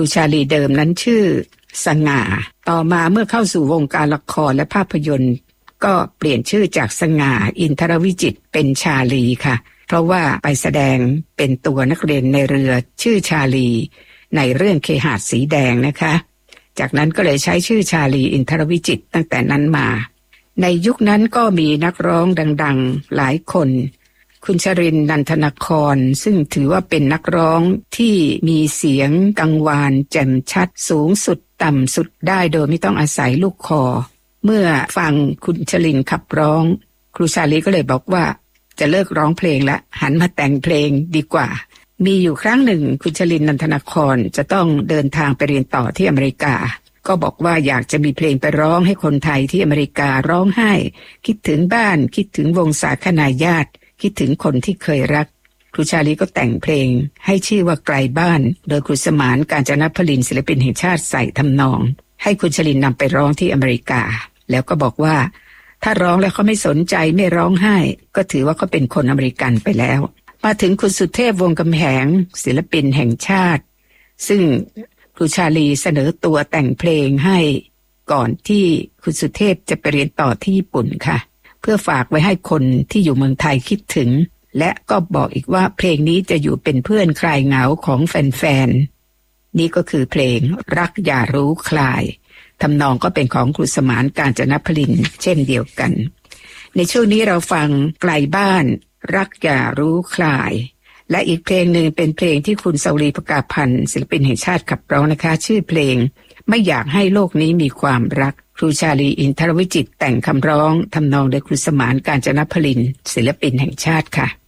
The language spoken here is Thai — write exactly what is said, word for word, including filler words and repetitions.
รูชาลีเดิมนั้นชื่อสง่าต่อมาเมื่อเข้าสู่วงการละครและภาพยนตร์ก็เปลี่ยนชื่อจากสง่าอินทรวิจิตรเป็นชาลีค่ะเพราะว่าไปแสดงเป็นตัวนักเรียนในเรือชื่อชาลีในเรื่องเคหะสีแดงนะคะจากนั้นก็เลยใช้ชื่อชาลีอินทรวิจิตรตั้งแต่นั้นมาในยุคนั้นก็มีนักร้องดังๆหลายคนคุณชรินทร์ นันทนครซึ่งถือว่าเป็นนักร้องที่มีเสียงกังวานแจ่มชัดสูงสุดต่ำสุดได้โดยไม่ต้องอาศัยลูกคอเมื่อฟังคุณชรินทร์ขับร้องครูชาลีก็เลยบอกว่าจะเลิกร้องเพลงละหันมาแต่งเพลงดีกว่ามีอยู่ครั้งหนึ่งคุณชรินทร์ นันทนครจะต้องเดินทางไปเรียนต่อที่อเมริกาก็บอกว่าอยากจะมีเพลงไปร้องให้คนไทยที่อเมริการ้องไห้คิดถึงบ้านคิดถึงวงศาคณาญาติคิดถึงคนที่เคยรักครูชาลีก็แต่งเพลงให้ชื่อว่าไกลบ้านโดยครูสมานกาญจนพลินศิลปินแห่งชาติใส่ทำนองให้คุณชรินทร์นำไปร้องที่อเมริกาแล้วก็บอกว่าถ้าร้องแล้วเขาไม่สนใจไม่ร้องไห้ก็ถือว่าเขาเป็นคนอเมริกันไปแล้วมาถึงคุณสุเทพวงศ์กำแหงศิลปินแห่งชาติซึ่งครูชาลีเสนอตัวแต่งเพลงให้ก่อนที่คุณสุเทพจะไปเรียนต่อที่ญี่ปุ่นค่ะเพื่อฝากไว้ให้คนที่อยู่เมืองไทยคิดถึงและก็บอกอีกว่าเพลงนี้จะอยู่เป็นเพื่อนคลายเหงาของแฟนๆนี่ก็คือเพลงรักอย่ารู้คลายทำนองก็เป็นของครูสมานกาญจนพลินเช่นเดียวกันในช่วงนี้เราฟังไกลบ้านรักอย่ารู้คลายและอีกเพลงหนึ่งเป็นเพลงที่คุณเสาวรี ภกาพันธ์ศิลปินแห่งชาติขับร้องนะคะชื่อเพลงไม่อยากให้โลกนี้มีความรักครูชาลีอินทรวิจิตรแต่งคำร้องทำนองโดยครูสมานกาญจนพลินศิลปินแห่งชาติค่ะ